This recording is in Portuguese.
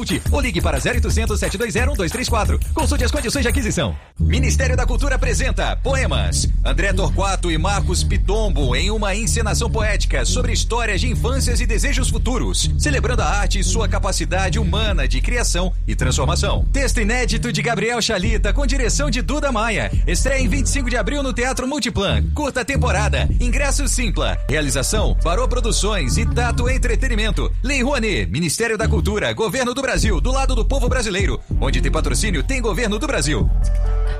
Consulte ou ligue para 0800 720 1234. Consulte as condições de aquisição. Ministério da Cultura apresenta Poemas. André Torquato e Marcos Pitombo em uma encenação poética sobre histórias de infâncias e desejos futuros, celebrando a arte e sua capacidade humana de criação e transformação. Texto inédito de Gabriel Chalita com direção de Duda Maia. Estreia em 25 de abril no Teatro Multiplan. Curta temporada. Ingresso Simpla. Realização Barô Produções e Tato Entretenimento. Lei Rouanet, Ministério da Cultura, Governo do Brasil, do lado do povo brasileiro. Onde tem patrocínio, tem Governo do Brasil.